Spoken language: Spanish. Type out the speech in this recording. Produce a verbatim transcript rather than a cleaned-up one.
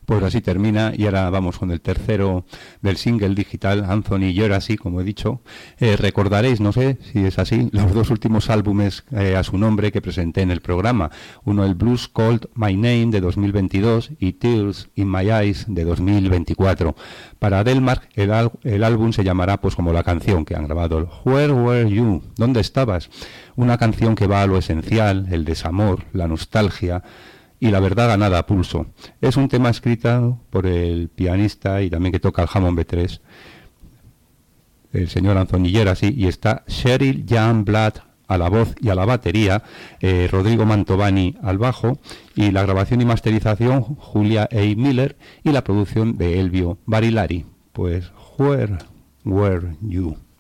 Pues así termina, y ahora vamos con el tercero del single digital, Anthony Geraci, como he dicho. Eh, recordaréis, no sé si es así, los dos últimos álbumes eh, a su nombre que presenté en el programa. Uno, el Blues Called My Name, de dos mil veintidós, y Tears in My Eyes, de dos mil veinticuatro. Para Delmark, el, al- el álbum se llamará pues como la canción que han grabado, el Where Were You? ¿Dónde estabas? Una canción que va a lo esencial, el desamor, la nostalgia y la verdad ganada a pulso. Es un tema escrito por el pianista y también que toca el Hammond B tres, el señor Anthony Geraci, y está Cheryl Jan Blatt a la voz y a la batería, eh, Rodrigo Mantovani al bajo, y la grabación y masterización Julia A. Miller, y la producción de Elvio Barilari. Pues Where Were You?